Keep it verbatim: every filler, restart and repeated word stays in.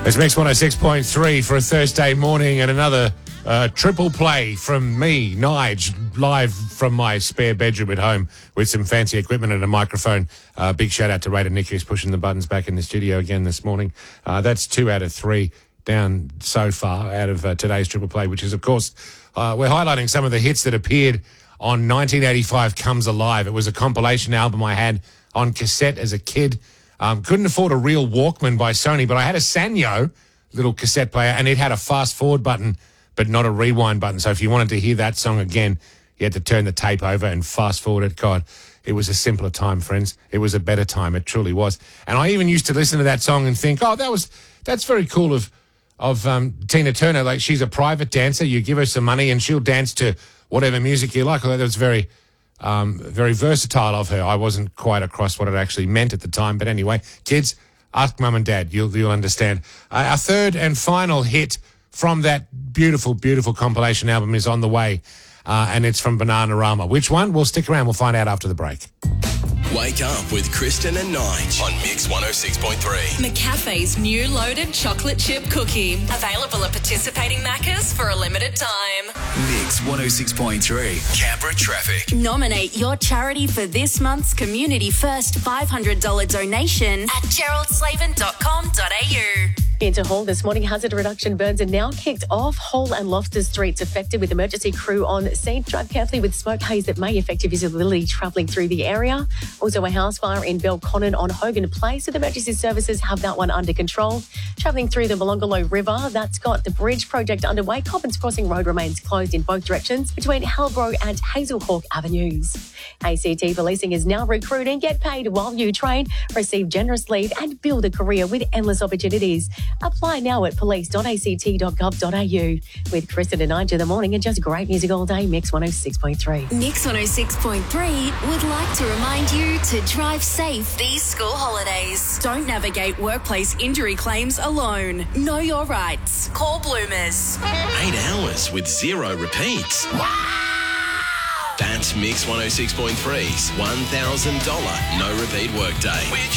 It's Mix one oh six point three for a Thursday morning and another uh, triple play from me, Nige, live from my spare bedroom at home with some fancy equipment and a microphone. Uh, big shout out to Raider Nick, who's pushing the buttons back in the studio again this morning. Uh, that's two out of three down so far out of uh, today's triple play, which is, of course, uh, we're highlighting some of the hits that appeared on nineteen eighty-five Comes Alive. It was a compilation album I had on cassette as a kid. Um, couldn't afford a real Walkman by Sony, but I had a Sanyo little cassette player, and it had a fast-forward button, but not a rewind button. So if you wanted to hear that song again, you had to turn the tape over and fast-forward it. God, it was a simpler time, friends. It was a better time. It truly was. And I even used to listen to that song and think, oh, that was that's very cool of of um, Tina Turner. Like, she's a private dancer. You give her some money, and she'll dance to whatever music you like. That was very... Um, very versatile of her. I wasn't quite across what it actually meant at the time. But anyway, kids, ask mum and dad. You'll, you'll understand. Uh, our third and final hit from that beautiful, beautiful compilation album is on the way. Uh, and it's from Bananarama. Which one? We'll stick around. We'll find out after the break. Wake up with Kristen and Nige on Mix one oh six point three. McCafe's new loaded chocolate chip cookie. Available at participating Maccas for a limited time. Mix one oh six point three. Canberra traffic. Nominate your charity for this month's Community First five hundred dollars donation at gerald slaven dot com dot a u. Into Hall this morning, hazard reduction burns are now kicked off. Hall and Loftus Streets affected with emergency crew on scene. Drive carefully with smoke haze that may affect your visibility travelling through the area. Also a house fire in Belconnen on Hogan Place. So the emergency services have that one under control. Travelling through the Molonglo River, that's got the bridge project underway. Cobbins Crossing Road remains closed in both directions between Halbro and Hazelhawk Avenues. A C T Policing is now recruiting. Get paid while you train. Receive generous leave and build a career with endless opportunities. Apply now at police dot a c t dot gov dot a u. With Kristen and Nige in the morning and just great music all day, Mix one oh six point three. Mix one oh six point three would like to remind you to drive safe these school holidays. Don't navigate workplace injury claims alone. Know your rights. Call Bloomers. Eight hours with zero repeats. Wow! That's Mix one oh six point three's one thousand dollars no repeat workday. With